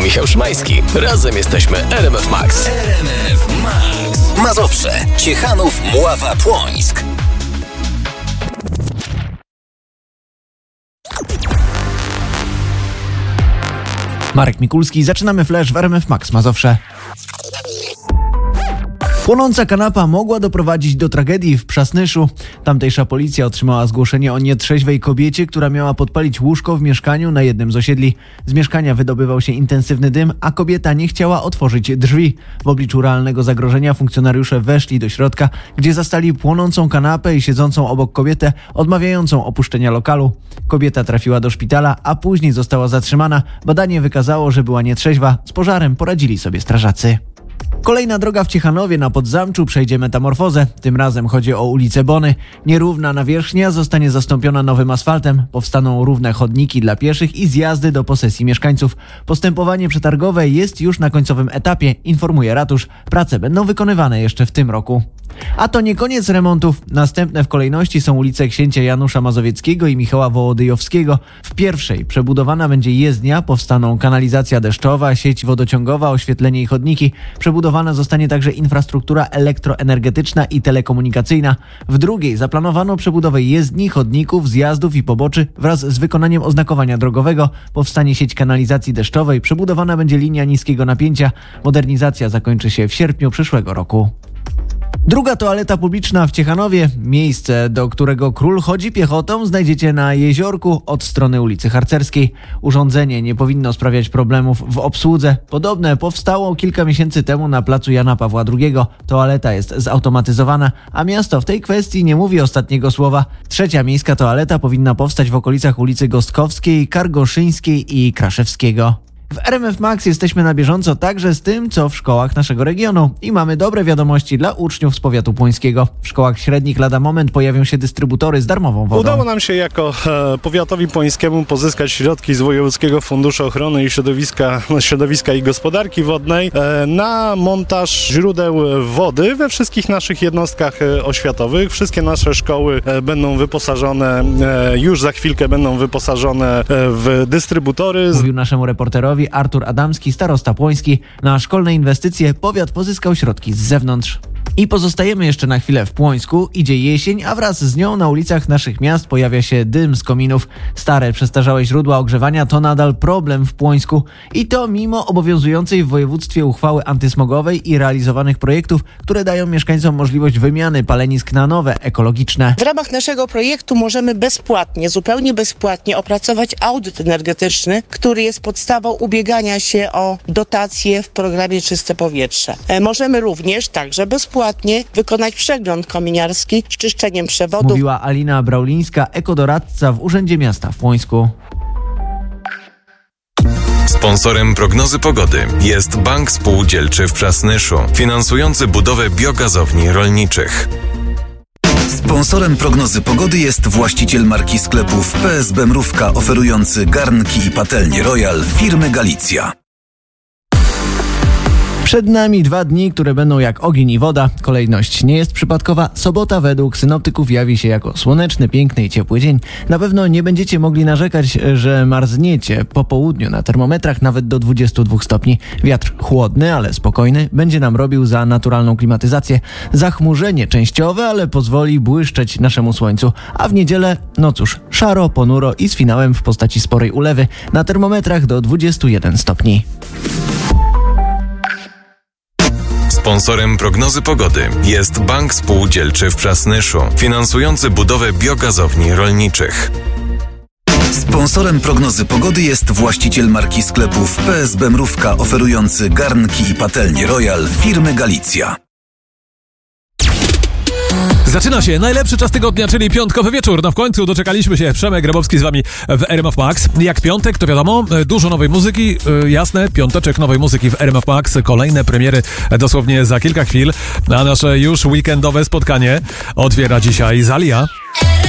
Michał Szymański. Razem jesteśmy RMF Max. RMF Max. Mazowsze, Ciechanów, Mława, Płońsk. Marek Mikulski, zaczynamy flash w RMF Max Mazowsze. Płonąca kanapa mogła doprowadzić do tragedii w Przasnyszu. Tamtejsza policja otrzymała zgłoszenie o nietrzeźwej kobiecie, która miała podpalić łóżko w mieszkaniu na jednym z osiedli. Z mieszkania wydobywał się intensywny dym, a kobieta nie chciała otworzyć drzwi. W obliczu realnego zagrożenia funkcjonariusze weszli do środka, gdzie zastali płonącą kanapę i siedzącą obok kobietę, odmawiającą opuszczenia lokalu. Kobieta trafiła do szpitala, a później została zatrzymana. Badanie wykazało, że była nietrzeźwa. Z pożarem poradzili sobie strażacy. Kolejna droga w Ciechanowie na Podzamczu przejdzie metamorfozę. Tym razem chodzi o ulicę Bony. Nierówna nawierzchnia zostanie zastąpiona nowym asfaltem. Powstaną równe chodniki dla pieszych i zjazdy do posesji mieszkańców. Postępowanie przetargowe jest już na końcowym etapie, informuje ratusz. Prace będą wykonywane jeszcze w tym roku. A to nie koniec remontów. Następne w kolejności są ulice Księcia Janusza Mazowieckiego i Michała Wołodyjowskiego. W pierwszej przebudowana będzie jezdnia, powstaną kanalizacja deszczowa, sieć wodociągowa, oświetlenie i chodniki. Przebudowana zostanie także infrastruktura elektroenergetyczna i telekomunikacyjna. W drugiej zaplanowano przebudowę jezdni, chodników, zjazdów i poboczy wraz z wykonaniem oznakowania drogowego. Powstanie sieć kanalizacji deszczowej, przebudowana będzie linia niskiego napięcia. Modernizacja zakończy się w sierpniu przyszłego roku. Druga toaleta publiczna w Ciechanowie. Miejsce, do którego król chodzi piechotą, znajdziecie na Jeziorku od strony ulicy Harcerskiej. Urządzenie nie powinno sprawiać problemów w obsłudze. Podobne powstało kilka miesięcy temu na placu Jana Pawła II. Toaleta jest zautomatyzowana, a miasto w tej kwestii nie mówi ostatniego słowa. Trzecia miejska toaleta powinna powstać w okolicach ulicy Gostkowskiej, Kargoszyńskiej i Kraszewskiego. W RMF Max jesteśmy na bieżąco także z tym, co w szkołach naszego regionu. I mamy dobre wiadomości dla uczniów z powiatu płońskiego. W szkołach średnich lada moment pojawią się dystrybutory z darmową wodą. Udało nam się jako powiatowi płońskiemu pozyskać środki z Wojewódzkiego Funduszu Ochrony i Środowiska i Gospodarki Wodnej na montaż źródeł wody we wszystkich naszych jednostkach oświatowych. Wszystkie nasze szkoły będą wyposażone, już za chwilkę będą wyposażone w dystrybutory. Mówił naszemu reporterowi Artur Adamski, starosta płoński. Na szkolne inwestycje powiat pozyskał środki z zewnątrz. I pozostajemy jeszcze na chwilę w Płońsku. Idzie jesień, a wraz z nią na ulicach naszych miast pojawia się dym z kominów. Stare, przestarzałe źródła ogrzewania to nadal problem w Płońsku. I to mimo obowiązującej w województwie uchwały antysmogowej i realizowanych projektów, które dają mieszkańcom możliwość wymiany palenisk na nowe, ekologiczne. W ramach naszego projektu możemy bezpłatnie, zupełnie bezpłatnie opracować audyt energetyczny, który jest podstawą ubiegania się o dotacje w programie Czyste Powietrze. Możemy również także bezpłatnie wykonać przegląd kominiarski z czyszczeniem przewodów. Mówiła Alina Braulińska, ekodoradca w Urzędzie Miasta w Płońsku. Sponsorem prognozy pogody jest Bank Spółdzielczy w Przasnyszu, finansujący budowę biogazowni rolniczych. Sponsorem prognozy pogody jest właściciel marki sklepów PSB Mrówka, oferujący garnki i patelnie Royal firmy Galicja. Przed nami 2 dni, które będą jak ogień i woda. Kolejność nie jest przypadkowa. Sobota według synoptyków jawi się jako słoneczny, piękny i ciepły dzień. Na pewno nie będziecie mogli narzekać, że marzniecie. Po południu na termometrach nawet do 22 stopni. Wiatr chłodny, ale spokojny, będzie nam robił za naturalną klimatyzację. Zachmurzenie częściowe, ale pozwoli błyszczeć naszemu słońcu. A w niedzielę, no cóż, szaro, ponuro i z finałem w postaci sporej ulewy. Na termometrach do 21 stopni. Sponsorem prognozy pogody jest Bank Spółdzielczy w Przasnyszu, finansujący budowę biogazowni rolniczych. Sponsorem prognozy pogody jest właściciel marki sklepów PSB Mrówka, oferujący garnki i patelnie Royal firmy Galicja. Zaczyna się najlepszy czas tygodnia, czyli piątkowy wieczór. No w końcu doczekaliśmy się. Przemek Grabowski z wami w RMF Max. Jak piątek, to wiadomo, dużo nowej muzyki. Jasne, piąteczek nowej muzyki w RMF Max. Kolejne premiery dosłownie za kilka chwil. A nasze już weekendowe spotkanie otwiera dzisiaj Zalia.